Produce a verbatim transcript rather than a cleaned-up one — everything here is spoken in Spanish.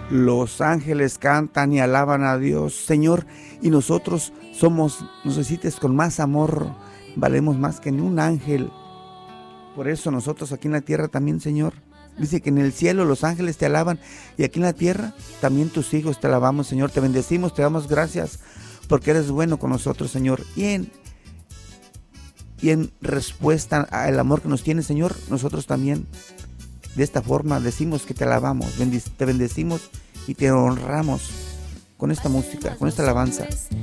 Los ángeles cantan y alaban a Dios, Señor, y nosotros somos, nos necesites con más amor, valemos más que ni un ángel. Por eso nosotros aquí en la tierra también, Señor, dice que en el cielo los ángeles te alaban y aquí en la tierra también tus hijos te alabamos, Señor, te bendecimos, te damos gracias porque eres bueno con nosotros, Señor. Y en, y en respuesta al amor que nos tienes, Señor, nosotros también de esta forma decimos que te alabamos, te bendecimos y te honramos con esta música, con esta alabanza.